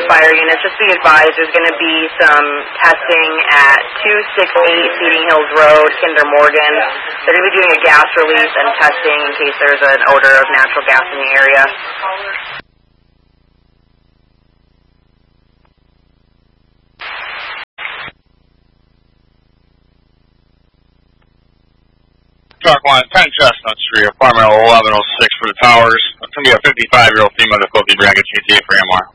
fire units, just be advised there's going to be some testing at 268 Seeding Hills Road, Kinder Morgan. They're going to be doing a gas release and testing in case there's an odor of natural gas in the area. Truck 1, 10 Chestnut Street, apartment 1106 for the towers. It's going to be a 55-year-old female difficulty bracket CTA for AMR.